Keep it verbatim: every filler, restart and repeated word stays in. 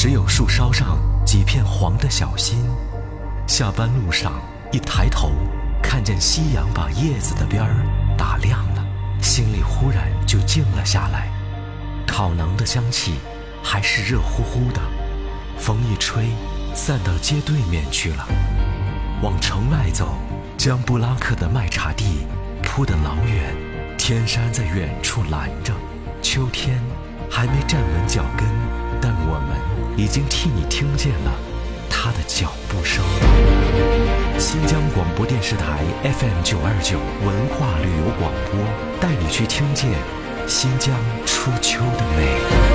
只有树梢上几片黄的小心。下班路上一抬头，看见夕阳把叶子的边儿打亮了，心里忽然就静了下来。烤馕的香气还是热乎乎的，风一吹，散到街对面去了。往城外走，江布拉克的麦茶地铺得老远，天山在远处拦着。秋天还没站稳脚跟，但我们已经替你听见了他的脚步声。新疆广播电视台 F M 九二九文化旅游广播，带你去听见新疆初秋的美。